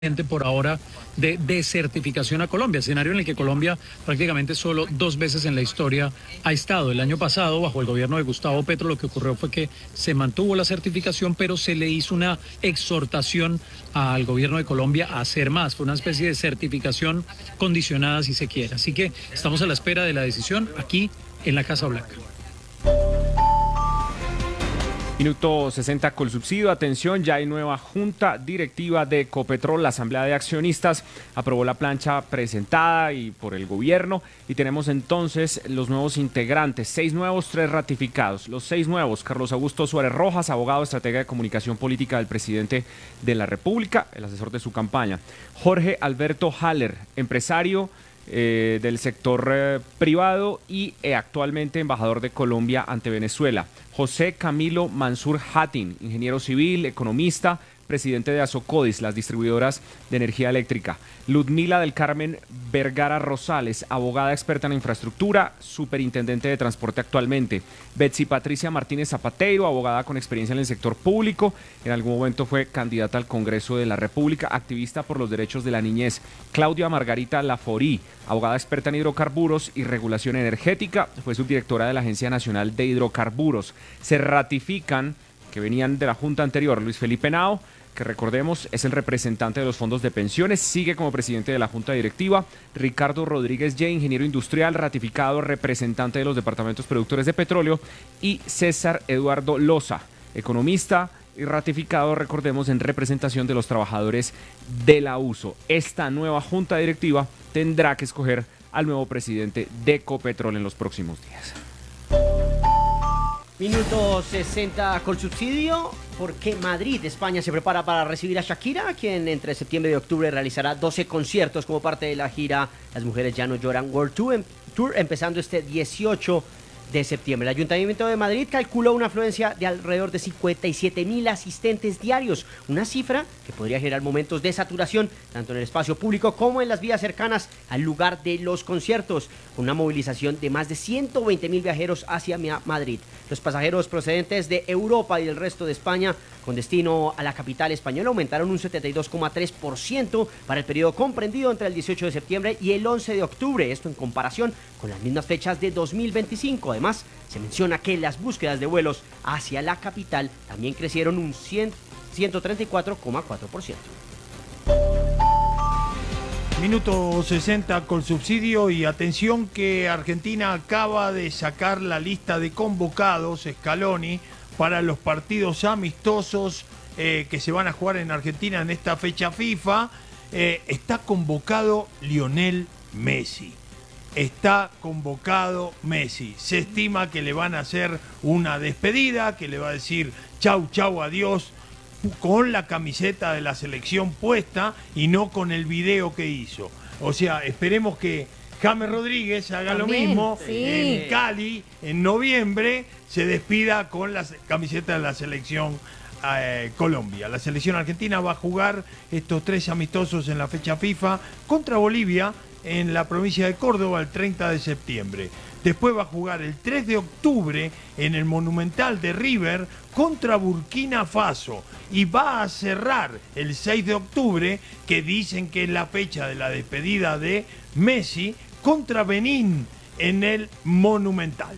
por ahora de desertificación a Colombia, escenario en el que Colombia prácticamente solo 2 veces en la historia ha estado. El año pasado, bajo el gobierno de Gustavo Petro, lo que ocurrió fue que se mantuvo la certificación, pero se le hizo una exhortación al gobierno de Colombia a hacer más. Fue una especie de certificación condicionada, si se quiere. Así que estamos a la espera de la decisión aquí en la Casa Blanca. Minuto 60 Colsubsidio. Atención, ya hay nueva junta directiva de Ecopetrol. La Asamblea de Accionistas aprobó la plancha presentada y por el gobierno y tenemos entonces los nuevos integrantes, 6 nuevos, 3 ratificados. Los 6 nuevos: Carlos Augusto Suárez Rojas, abogado, estratega de comunicación política del presidente de la República, el asesor de su campaña. Jorge Alberto Haller, empresario del sector privado y actualmente embajador de Colombia ante Venezuela. José Camilo Mansur Hatin, ingeniero civil, economista, presidente de Asocodis, las distribuidoras de energía eléctrica. Ludmila del Carmen Vergara Rosales, abogada experta en infraestructura, superintendente de transporte actualmente. Betsy Patricia Martínez Zapateiro, abogada con experiencia en el sector público, en algún momento fue candidata al Congreso de la República, activista por los derechos de la niñez. Claudia Margarita Laforí, abogada experta en hidrocarburos y regulación energética, fue subdirectora de la Agencia Nacional de Hidrocarburos. Se ratifican, que venían de la junta anterior, Luis Felipe Henao, que recordemos es el representante de los fondos de pensiones, sigue como presidente de la junta directiva. Ricardo Rodríguez J, ingeniero industrial, ratificado, representante de los departamentos productores de petróleo. Y César Eduardo Loza, economista y ratificado, recordemos, en representación de los trabajadores de la USO. Esta nueva junta directiva tendrá que escoger al nuevo presidente de Ecopetrol en los próximos días. Minuto 60 Colsubsidio, porque Madrid, España, se prepara para recibir a Shakira, quien entre septiembre y octubre realizará 12 conciertos como parte de la gira Las Mujeres Ya No Lloran World Tour, empezando este 18 de septiembre. El Ayuntamiento de Madrid calculó una afluencia de alrededor de 57.000 asistentes diarios, una cifra que podría generar momentos de saturación tanto en el espacio público como en las vías cercanas al lugar de los conciertos, con una movilización de más de 120.000 viajeros hacia Madrid. Los pasajeros procedentes de Europa y del resto de España con destino a la capital española aumentaron un 72,3% para el periodo comprendido entre el 18 de septiembre y el 11 de octubre, esto en comparación con las mismas fechas de 2025. Además, se menciona que las búsquedas de vuelos hacia la capital también crecieron un 134,4%. Minuto 60 Colsubsidio, y atención que Argentina acaba de sacar la lista de convocados, Scaloni, para los partidos amistosos que se van a jugar en Argentina en esta fecha FIFA. Está convocado Lionel Messi. Está convocado Messi. Se estima que le van a hacer una despedida, que le va a decir chau, chau, adiós, con la camiseta de la selección puesta y no con el video que hizo. O sea, esperemos que James Rodríguez haga también lo mismo, sí, en Cali, en noviembre, se despida con la camiseta de la selección Colombia. La selección argentina va a jugar estos 3 amistosos en la fecha FIFA contra Bolivia en la provincia de Córdoba el 30 de septiembre. Después va a jugar el 3 de octubre en el Monumental de River contra Burkina Faso. Y va a cerrar el 6 de octubre, que dicen que es la fecha de la despedida de Messi, contra Benín en el Monumental.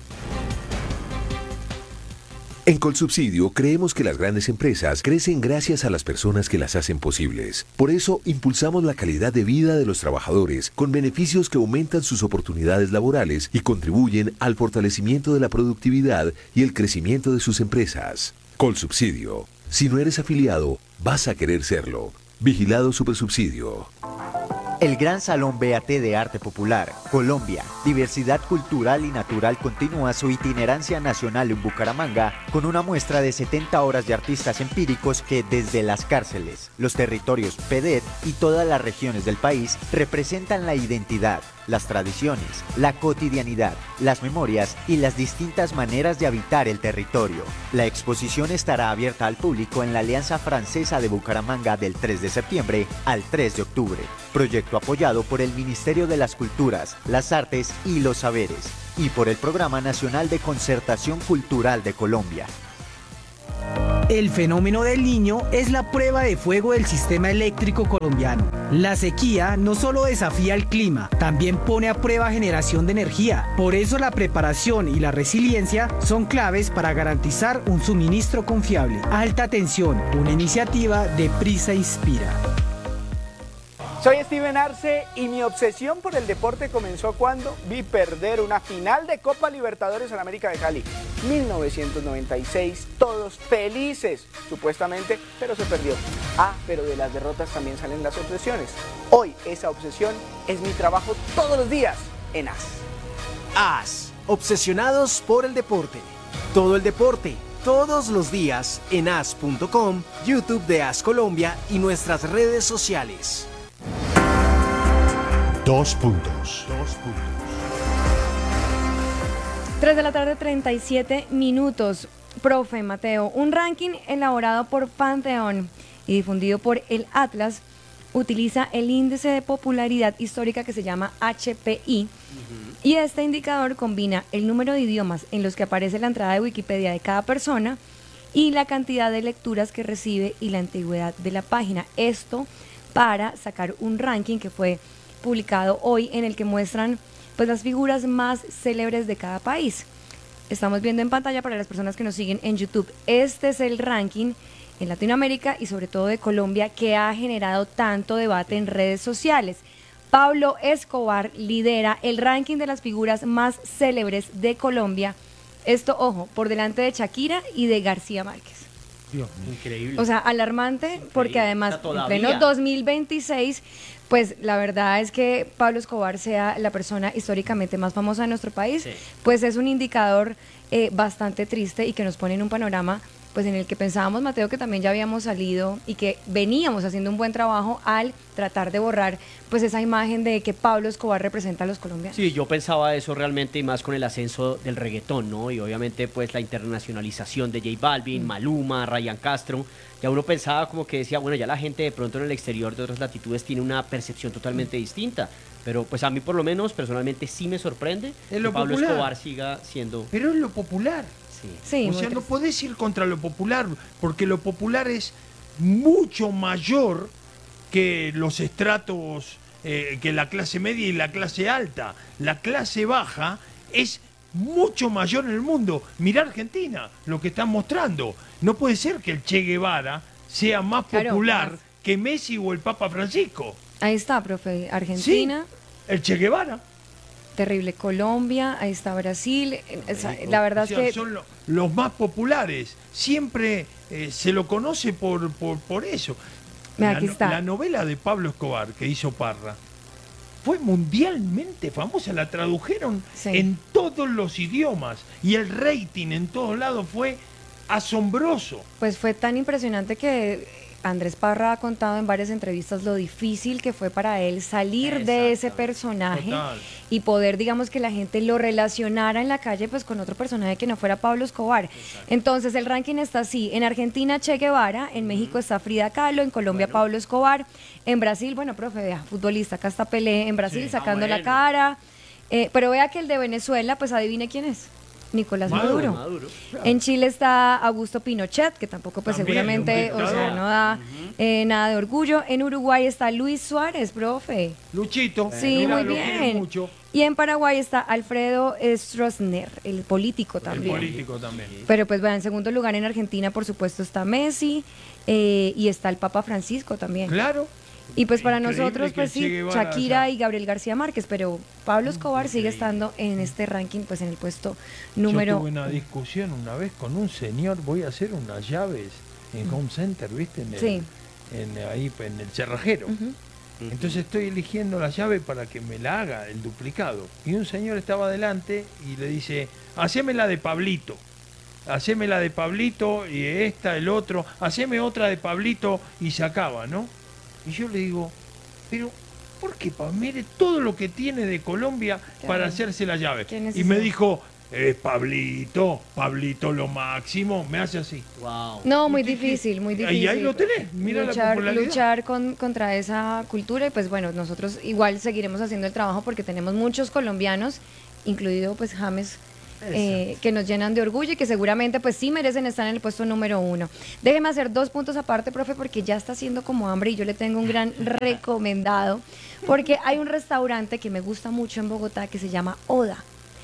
En Colsubsidio creemos que las grandes empresas crecen gracias a las personas que las hacen posibles. Por eso impulsamos la calidad de vida de los trabajadores con beneficios que aumentan sus oportunidades laborales y contribuyen al fortalecimiento de la productividad y el crecimiento de sus empresas. Colsubsidio. Si no eres afiliado, vas a querer serlo. Vigilado Supersubsidio. El Gran Salón BAT de Arte Popular, Colombia, Diversidad Cultural y Natural continúa su itinerancia nacional en Bucaramanga con una muestra de 70 horas de artistas empíricos que desde las cárceles, los territorios PEDET y todas las regiones del país representan la identidad, las tradiciones, la cotidianidad, las memorias y las distintas maneras de habitar el territorio. La exposición estará abierta al público en la Alianza Francesa de Bucaramanga del 3 de septiembre al 3 de octubre. Proyecto apoyado por el Ministerio de las Culturas, las Artes y los Saberes y por el Programa Nacional de Concertación Cultural de Colombia. El fenómeno del Niño es la prueba de fuego del sistema eléctrico colombiano. La sequía no solo desafía el clima, también pone a prueba generación de energía. Por eso la preparación y la resiliencia son claves para garantizar un suministro confiable. Alta tensión, una iniciativa de Prisa Inspira. Soy Steven Arce y mi obsesión por el deporte comenzó cuando vi perder una final de Copa Libertadores en América de Cali. 1996, todos felices, supuestamente, pero se perdió. Pero de las derrotas también salen las obsesiones. Hoy esa obsesión es mi trabajo todos los días en AS. AS, obsesionados por el deporte. Todo el deporte, todos los días en as.com, YouTube de AS Colombia y nuestras redes sociales. 2 puntos. 3 de la tarde, 37 minutos. Profe Mateo, un ranking elaborado por Pantheon y difundido por el Atlas utiliza el índice de popularidad histórica que se llama HPI. Y este indicador combina el número de idiomas en los que aparece la entrada de Wikipedia de cada persona y la cantidad de lecturas que recibe y la antigüedad de la página. Esto para sacar un ranking que fue publicado hoy en el que muestran pues las figuras más célebres de cada país. Estamos viendo en pantalla para las personas que nos siguen en YouTube. Este es el ranking en Latinoamérica y sobre todo de Colombia que ha generado tanto debate en redes sociales. Pablo Escobar lidera el ranking de las figuras más célebres de Colombia. Esto, ojo, por delante de Shakira y de García Márquez. Dios, increíble. O sea, alarmante porque además en Todavía. pleno 2026, pues la verdad es que Pablo Escobar sea la persona históricamente más famosa de nuestro país, Sí. pues es un indicador bastante triste y que nos pone en un panorama pues en el que pensábamos, Mateo, que también ya habíamos salido y que veníamos haciendo un buen trabajo al tratar de borrar pues esa imagen de que Pablo Escobar representa a los colombianos. Sí, yo pensaba eso realmente y más con el ascenso del reggaetón, ¿no? Y obviamente pues la internacionalización de J Balvin, Maluma, Ryan Castro. Ya uno pensaba como que decía, bueno, ya la gente de pronto en el exterior de otras latitudes tiene una percepción totalmente distinta. Pero pues a mí por lo menos personalmente sí me sorprende que lo Pablo popular. Escobar siga siendo... Pero es lo popular. Sí, O muy sea, no triste. podés ir contra lo popular, porque lo popular es mucho mayor que los estratos, que la clase media y la clase alta. La clase baja es mucho mayor en el mundo. Mirá Argentina, lo que están mostrando. No puede ser que el Che Guevara sea más Claro, popular más. que Messi o el Papa Francisco. Ahí está, profe. Argentina. El Che Guevara. Terrible. Colombia, ahí está Brasil. La verdad O sea, es que son los más populares. Siempre se lo conoce por eso. Mira, aquí está. La novela de Pablo Escobar que hizo Parra fue mundialmente famosa. La tradujeron Sí. en todos los idiomas. Y el rating en todos lados fue asombroso. pues fue tan impresionante que Andrés Parra ha contado en varias entrevistas lo difícil que fue para él salir de ese personaje Total. y poder, digamos, que la gente lo relacionara en la calle pues con otro personaje que no fuera Pablo Escobar. Entonces el ranking está así: en Argentina Che Guevara, en México está Frida Kahlo, en Colombia Pablo Escobar, en Brasil, bueno, profe, vea, futbolista, acá está Pelé, en Brasil sacando la cara, pero vea que el de Venezuela, pues adivine quién es. Nicolás Maduro. En Chile está Augusto Pinochet, que tampoco pues También, seguramente, un o sea, dictador. no da nada de orgullo. En Uruguay está Luis Suárez, profe. Luchito. Sí, mirá, muy lo quieren bien. mucho. Y en Paraguay está Alfredo Stroessner, el político El también. político también. Pero pues bueno, en segundo lugar en Argentina, por supuesto, está Messi y está el Papa Francisco también. Claro. Y pues para Increíble nosotros, que pues Che sí, Guevara, Shakira o sea, y Gabriel García Márquez, pero Pablo Escobar sigue estando en este ranking, pues en el puesto Yo número... tuve una discusión una vez con un señor, voy a hacer unas llaves en Home Center, ¿viste? Sí. Ahí en el cerrajero. Entonces estoy eligiendo la llave para que me la haga el duplicado. Y un señor estaba adelante y le dice, haceme la de Pablito. Haceme la de Pablito y esta, el otro. Haceme otra de Pablito y se acaba, ¿no? Y yo le digo, pero ¿por qué? Mire todo lo que tiene de Colombia para hacerse la llave. ¿Qué Y necesidad? me dijo, Pablito lo máximo. Me hace así. Wow. No, muy difícil, muy difícil. Y ahí lo tenés, mira la popularidad. Luchar contra esa cultura y pues bueno, nosotros igual seguiremos haciendo el trabajo porque tenemos muchos colombianos, incluido pues James, que nos llenan de orgullo y que seguramente pues sí merecen estar en el puesto número 1. Déjeme hacer 2 puntos aparte, profe, porque ya está haciendo como hambre y yo le tengo un gran recomendado, porque hay un restaurante que me gusta mucho en Bogotá que se llama Oda.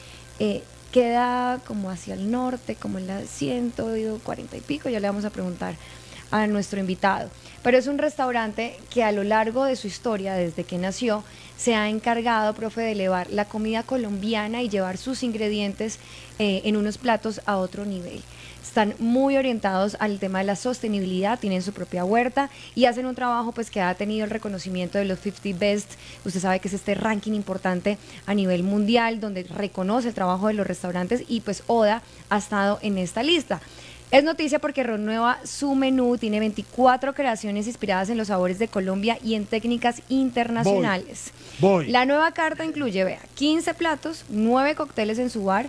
Queda como hacia el norte, como en la 140 y pico, ya le vamos a preguntar a nuestro invitado. Pero es un restaurante que a lo largo de su historia, desde que nació, se ha encargado, profe, de elevar la comida colombiana y llevar sus ingredientes en unos platos a otro nivel. Están muy orientados al tema de la sostenibilidad, tienen su propia huerta y hacen un trabajo pues que ha tenido el reconocimiento de los 50 Best. Usted sabe que es este ranking importante a nivel mundial donde reconoce el trabajo de los restaurantes y pues Oda ha estado en esta lista. Es noticia porque renueva su menú, tiene 24 creaciones inspiradas en los sabores de Colombia y en técnicas internacionales. Voy. La nueva carta incluye, vea, 15 platos, 9 cócteles en su bar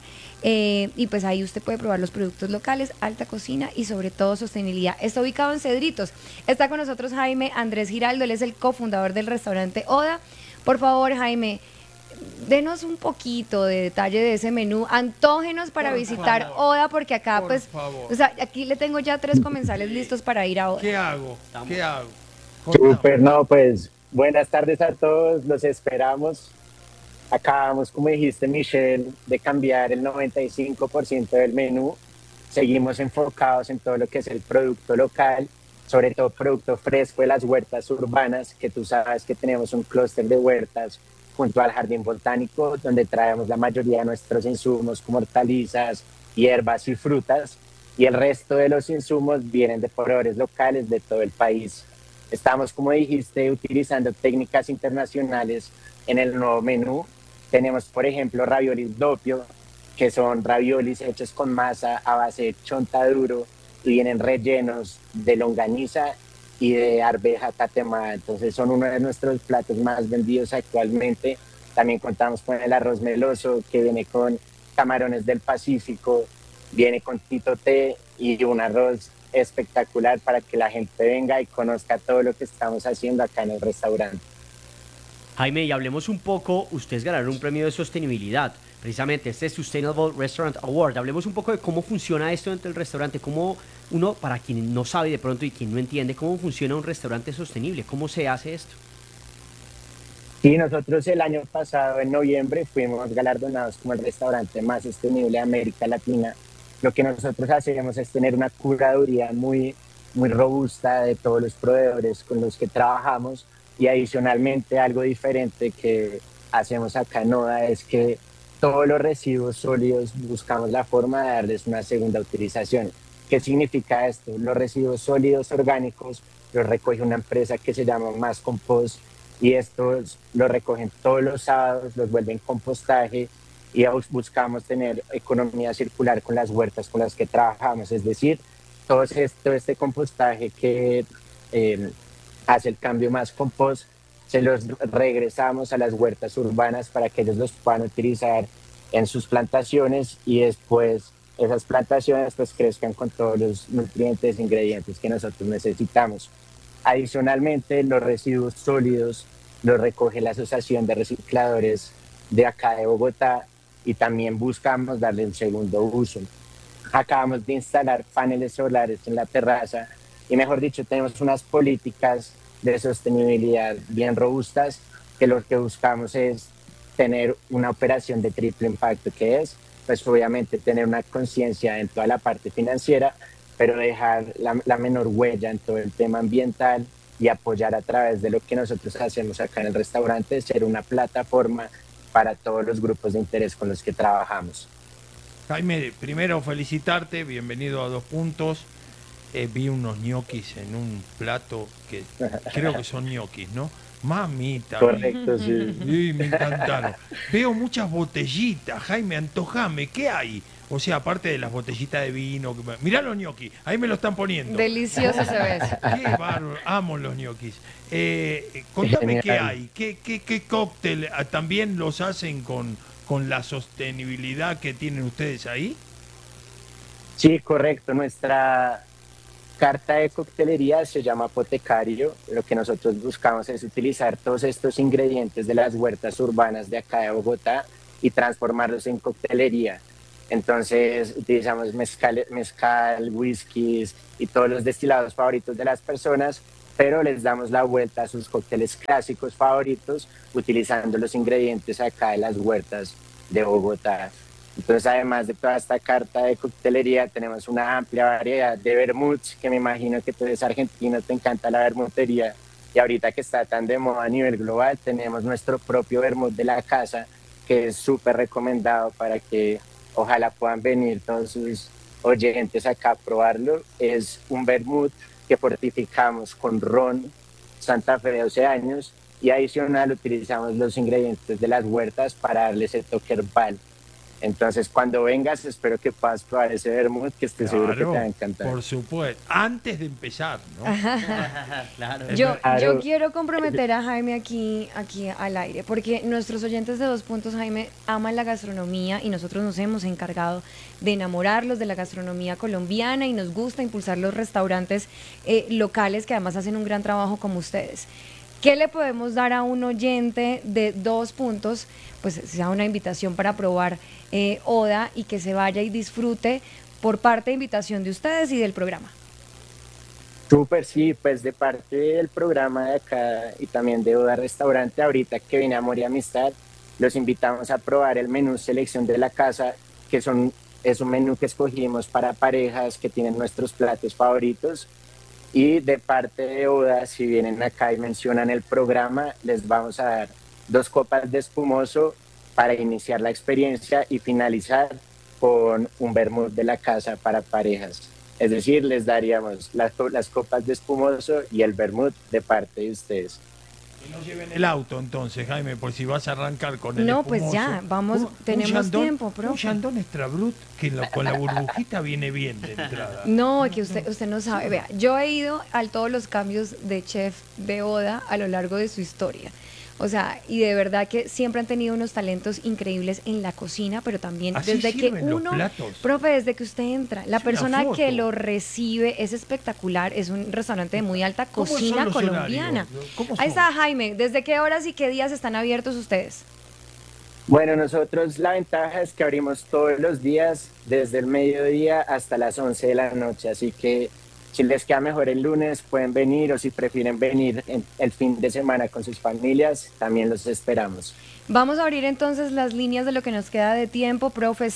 y pues ahí usted puede probar los productos locales, alta cocina y sobre todo sostenibilidad. Está ubicado en Cedritos. Está con nosotros Jaime Andrés Giraldo, él es el cofundador del restaurante Oda. Por favor, Jaime, denos un poquito de detalle de ese menú, antógenos para visitar Oda, porque acá pues, o sea, aquí le tengo ya 3 comensales listos para ir a Oda. ¿Qué hago? ¿Qué hago? Súper, no, pues buenas tardes a todos, los esperamos. Acabamos, como dijiste, Michelle, de cambiar el 95% del menú. Seguimos enfocados en todo lo que es el producto local, sobre todo producto fresco de las huertas urbanas, que tú sabes que tenemos un clúster de huertas junto al Jardín Botánico, donde traemos la mayoría de nuestros insumos como hortalizas, hierbas y frutas, y el resto de los insumos vienen de proveedores locales de todo el país. Estamos, como dijiste, utilizando técnicas internacionales en el nuevo menú. Tenemos, por ejemplo, raviolis doppio, que son raviolis hechos con masa a base de chontaduro y vienen rellenos de longaniza y de arveja tatemada. Entonces son uno de nuestros platos más vendidos actualmente. También contamos con el arroz meloso, que viene con camarones del Pacífico, viene con tito té y un arroz espectacular para que la gente venga y conozca todo lo que estamos haciendo acá en el restaurante. Jaime, y hablemos un poco, ustedes ganaron un premio de sostenibilidad, precisamente este Sustainable Restaurant Award. Hablemos un poco de cómo funciona esto dentro del restaurante, cómo uno, para quien no sabe de pronto y quien no entiende, cómo funciona un restaurante sostenible, cómo se hace esto. Sí, nosotros el año pasado, en noviembre, fuimos galardonados como el restaurante más sostenible de América Latina. Lo que nosotros hacemos es tener una curaduría muy robusta de todos los proveedores con los que trabajamos, y adicionalmente algo diferente que hacemos acá en Oda es que todos los residuos sólidos buscamos la forma de darles una segunda utilización. ¿Qué significa esto? Los residuos sólidos orgánicos los recoge una empresa que se llama Más Compost, y estos los recogen todos los sábados, los vuelven compostaje, y buscamos tener economía circular con las huertas con las que trabajamos. Es decir, todo este compostaje que hace el cambio Más Compost, se los regresamos a las huertas urbanas para que ellos los puedan utilizar en sus plantaciones, y después esas plantaciones pues crezcan con todos los nutrientes e ingredientes que nosotros necesitamos. Adicionalmente, los residuos sólidos los recoge la Asociación de Recicladores de acá de Bogotá, y también buscamos darle un segundo uso. Acabamos de instalar paneles solares en la terraza y, mejor dicho, tenemos unas políticas de sostenibilidad bien robustas, que lo que buscamos es tener una operación de triple impacto, que es, pues obviamente, tener una conciencia en toda la parte financiera, pero dejar la menor huella en todo el tema ambiental y apoyar a través de lo que nosotros hacemos acá en el restaurante, ser una plataforma para todos los grupos de interés con los que trabajamos. Jaime, primero felicitarte, bienvenido a 2 Puntos. Vi unos ñoquis en un plato que creo que son ñoquis, ¿no? Mamita. Correcto, sí. Sí, me encantaron. Veo muchas botellitas, Jaime, antojame, ¿qué hay? O sea, aparte de las botellitas de vino. Mirá los ñoquis, ahí me lo están poniendo. Delicioso se ve. Qué bárbaro, amo los ñoquis. Contame qué hay, qué cóctel también los hacen con la sostenibilidad que tienen ustedes ahí. Sí, correcto. Nuestra carta de coctelería se llama Apotecario. Lo que nosotros buscamos es utilizar todos estos ingredientes de las huertas urbanas de acá de Bogotá y transformarlos en coctelería. Entonces utilizamos mezcal, whiskies y todos los destilados favoritos de las personas, pero les damos la vuelta a sus cócteles clásicos favoritos utilizando los ingredientes acá de las huertas de Bogotá. Entonces, además de toda esta carta de coctelería, tenemos una amplia variedad de vermuts, que me imagino que tú eres argentino, te encanta la vermutería, y ahorita que está tan de moda a nivel global, tenemos nuestro propio vermut de la casa, que es súper recomendado para que ojalá puedan venir todos sus oyentes acá a probarlo. Es un vermut que fortificamos con ron Santa Fe de 12 años, y adicional utilizamos los ingredientes de las huertas para darle ese toque herbal. Entonces, cuando vengas, espero que puedas probar ese vermut, que estoy seguro que te va a encantar. Por supuesto, antes de empezar, ¿no? Claro. Yo quiero comprometer a Jaime aquí al aire, porque nuestros oyentes de 2 Puntos, Jaime, aman la gastronomía y nosotros nos hemos encargado de enamorarlos de la gastronomía colombiana y nos gusta impulsar los restaurantes locales que además hacen un gran trabajo como ustedes. ¿Qué le podemos dar a un oyente de 2 Puntos? Pues sea una invitación para probar Oda y que se vaya y disfrute por parte de invitación de ustedes y del programa. Súper, sí, pues de parte del programa de acá y también de Oda Restaurante, ahorita que viene Amor y Amistad, los invitamos a probar el menú Selección de la Casa, que es un menú que escogimos para parejas que tienen nuestros platos favoritos. Y de parte de Oda, si vienen acá y mencionan el programa, les vamos a dar 2 copas de espumoso para iniciar la experiencia y finalizar con un vermut de la casa para parejas. Es decir, les daríamos las copas de espumoso y el vermut de parte de ustedes. Que no lleven el auto entonces, Jaime, por si vas a arrancar con el No, espumoso. pues ya, vamos, tenemos tiempo, profe. Un Chandon Extra Brut que con la burbujita viene bien de entrada. No, que usted no sabe. Vea, yo he ido a todos los cambios de chef de Oda a lo largo de su historia. O sea, y de verdad que siempre han tenido unos talentos increíbles en la cocina, pero también Así desde que sirven los uno, platos. profe, desde que usted entra, la Es una persona foto. que lo recibe es espectacular, es un restaurante de muy alta ¿Cómo son cocina los colombiana. horarios? ¿Cómo Ahí son? está Jaime, ¿desde qué horas y qué días están abiertos ustedes? Bueno, nosotros la ventaja es que abrimos todos los días, desde el mediodía hasta las 11 de la noche, así que si les queda mejor el lunes pueden venir, o si prefieren venir el fin de semana con sus familias, también los esperamos. Vamos a abrir entonces las líneas de lo que nos queda de tiempo, profe,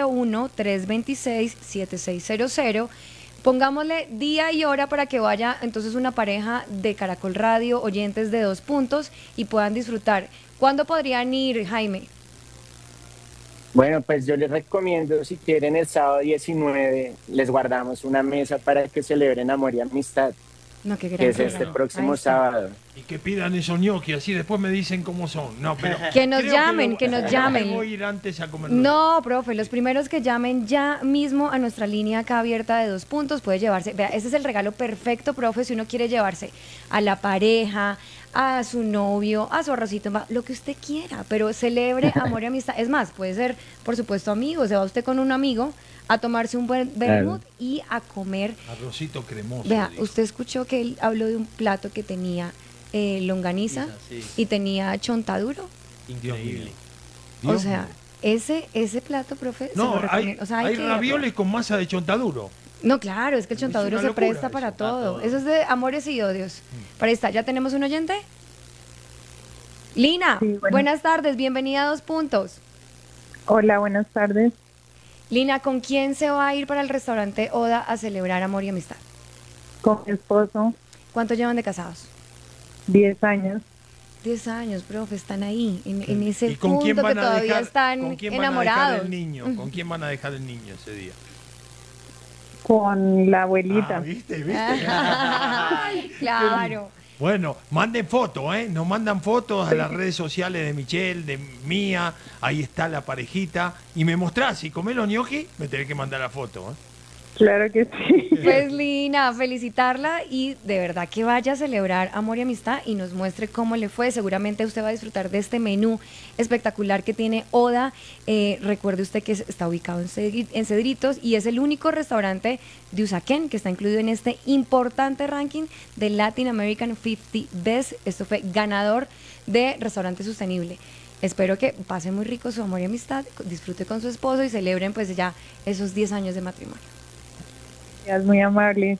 601-326-7600. Pongámosle día y hora para que vaya entonces una pareja de Caracol Radio, oyentes de 2 Puntos, y puedan disfrutar. ¿Cuándo podrían ir, Jaime? Bueno, pues yo les recomiendo, si quieren, el sábado 19 les guardamos una mesa para que celebren Amor y Amistad, No, qué gran que es programa. este próximo Ahí está. sábado. Y que pidan esos ñoquis, así después me dicen cómo son. No, pero Que nos creo llamen, que nos creo llamen. Voy a ir antes a comer. No, profe, los primeros que llamen ya mismo a nuestra línea acá abierta de 2 Puntos puede llevarse. Vea, ese es el regalo perfecto, profe, si uno quiere llevarse a la pareja, a su novio, a su arrocito, lo que usted quiera, pero celebre amor y amistad. Es más, puede ser, por supuesto, amigos. Se va usted con un amigo a tomarse un buen vermut y a comer. Arrocito cremoso. Vea, digo. usted escuchó que él habló de un plato que tenía longaniza Sí. y tenía chontaduro. Increíble. O sea, ese plato, profe, se No, lo hay, recomiendo. O sea, hay que- ravioles con masa de chontaduro. No, claro, es que el chontaduro una se locura presta eso. para todo. Eso es de amores y odios. Para esta, ¿ya tenemos un oyente? Lina, Sí, bueno. buenas tardes, bienvenida a 2 Puntos. Hola, buenas tardes. Lina, ¿con quién se va a ir para el restaurante Oda a celebrar amor y amistad? Con mi esposo, ¿Cuánto llevan de casados? 10 años. 10 años, profe, están ahí, en ese ¿Y con quién punto que van a todavía dejar, están con quién van a dejar enamorados. el niño? ¿Con quién van a dejar el niño ese día? Con la abuelita. Ah, ¿viste? Ay, claro. Bueno, manden fotos, ¿eh? Nos mandan fotos a las redes sociales de Michelle, de Mía. Ahí está la parejita. Y me mostrás, si comés los gnocchi, me tenés que mandar la foto, ¿eh? Claro que sí. Pues Lina, felicitarla y de verdad que vaya a celebrar amor y amistad y nos muestre cómo le fue. Seguramente usted va a disfrutar de este menú espectacular que tiene Oda. Recuerde usted que está ubicado en Cedritos y es el único restaurante de Usaquén que está incluido en este importante ranking de Latin American 50 Best. Esto fue ganador de Restaurante Sostenible. espero que pase muy rico su amor y amistad, disfrute con su esposo y celebren pues ya esos 10 años de matrimonio. Es muy amable.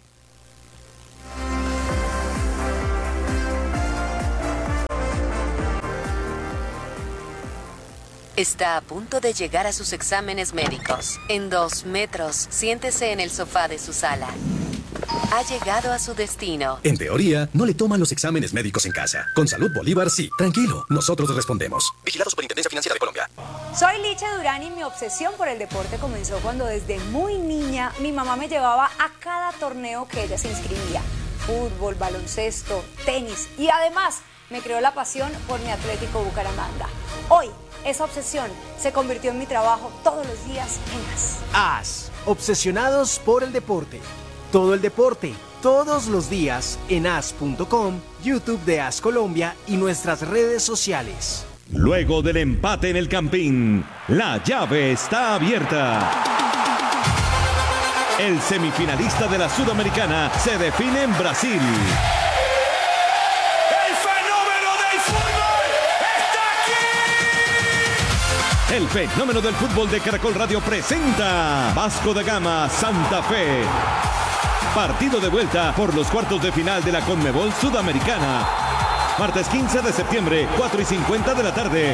Está a punto de llegar a sus exámenes médicos. En 2 metros, siéntese en el sofá de su sala. Ha llegado a su destino. En teoría, no le toman los exámenes médicos en casa. Con Salud Bolívar, sí. Tranquilo, nosotros respondemos. Vigilado Superintendencia Financiera de Colombia. Soy Licha Durán y mi obsesión por el deporte comenzó cuando desde muy niña mi mamá me llevaba a cada torneo que ella se inscribía. Fútbol, baloncesto, tenis y además me creó la pasión por mi Atlético Bucaramanga. Hoy, esa obsesión se convirtió en mi trabajo todos los días en AS. AS, obsesionados por el deporte. Todo el deporte, todos los días en as.com, YouTube de AS Colombia y nuestras redes sociales. Luego del empate en el Campín, la llave está abierta. El semifinalista de la Sudamericana se define en Brasil. El fenómeno del fútbol de Caracol Radio presenta Vasco da Gama Santa Fe. Partido de vuelta por los cuartos de final de la Conmebol Sudamericana. Martes 15 de septiembre, 4:50 de la tarde.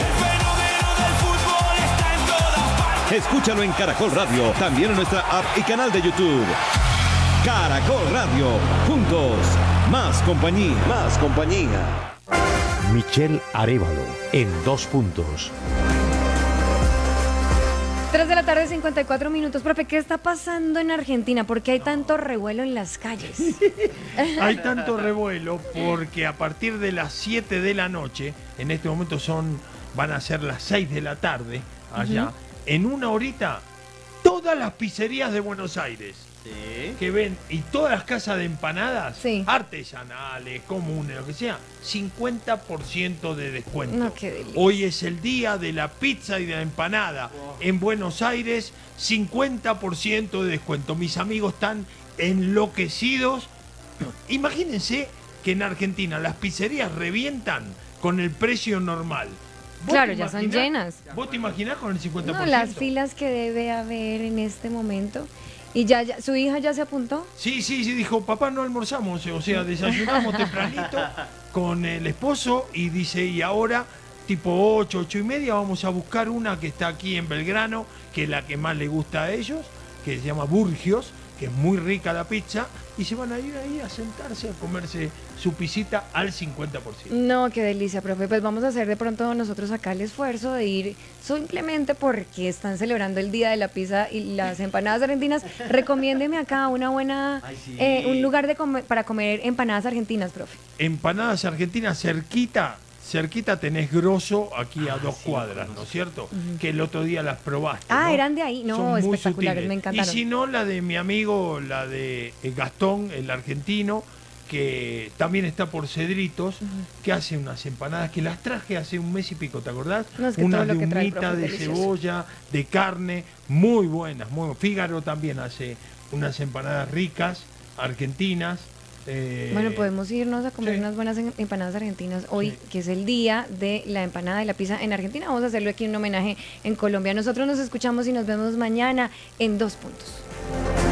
Escúchalo en Caracol Radio, también en nuestra app y canal de YouTube. Caracol Radio, juntos, más compañía. Más compañía. Michelle Arévalo, en 2 puntos. 3 de la tarde, 54 minutos. Profe, ¿qué está pasando en Argentina? ¿Por qué hay tanto revuelo en las calles? Hay tanto revuelo porque a partir de las 7 de la noche, en este momento van a ser las 6 de la tarde allá, en una horita, todas las pizzerías de Buenos Aires que ven, y todas las casas de empanadas artesanales, comunes, lo que sea, 50% de descuento. No, qué delicia. Hoy es el día de la pizza y de la empanada. En Buenos Aires, 50% de descuento. Mis amigos están enloquecidos. Imagínense que en Argentina las pizzerías revientan con el precio normal. Claro, ya son llenas. ¿Vos te imaginás con el 50%? No, las filas que debe haber en este momento. ¿Y ya su hija ya se apuntó? Sí, dijo, papá, no almorzamos, o sea, desayunamos tempranito con el esposo y dice, y ahora, tipo 8:30, vamos a buscar una que está aquí en Belgrano, que es la que más le gusta a ellos, que se llama Burgios, que es muy rica la pizza, y se van a ir ahí a sentarse a comerse su pisita al 50%. No, qué delicia, profe. Pues vamos a hacer de pronto nosotros acá el esfuerzo de ir simplemente porque están celebrando el Día de la Pizza y las empanadas argentinas. Recomiéndeme acá una buena, un lugar para comer empanadas argentinas, profe. Empanadas argentinas cerquita tenés Grosso, aquí a 2 cuadras, ¿no es cierto? Que el otro día las probaste. Ah, ¿no? eran de ahí. No, son espectaculares, me encantaron. Y si no, la de mi amigo, la de Gastón, el argentino, que también está por Cedritos, que hace unas empanadas que las traje hace un mes y pico, ¿te acordás? No, es que unas todo de lo que trae el humita, profe de es delicioso. cebolla, de carne, muy buenas, muy buenas. Fígaro también hace unas empanadas ricas, argentinas. Bueno, podemos irnos a comer unas buenas empanadas argentinas hoy, que es el día de la empanada y la pizza en Argentina. Vamos a hacerlo aquí un homenaje en Colombia. Nosotros nos escuchamos y nos vemos mañana en 2 puntos.